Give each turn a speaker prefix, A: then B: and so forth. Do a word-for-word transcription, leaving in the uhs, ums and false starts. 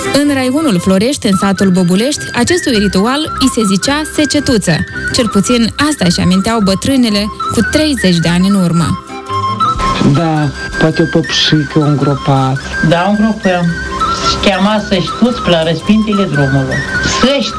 A: În raionul Florești, în satul Bobulești, acestui ritual îi se zicea secetuță. Cel puțin asta își aminteau bătrânele cu treizeci de ani în urmă.
B: Da, poate o păpșică, un gropat.
C: Da, un gropăm. Se cheama Săștuț la răspintele drumului. Săști